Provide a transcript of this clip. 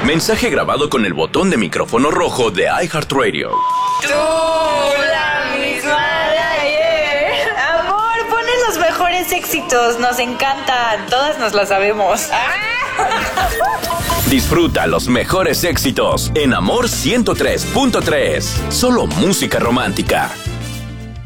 Mensaje grabado con el botón de micrófono rojo de iHeartRadio. Tú, la misma de ayer. Amor, pones los mejores éxitos. Nos encantan. Todas nos las sabemos. Disfruta los mejores éxitos en Amor 103.3. Solo música romántica.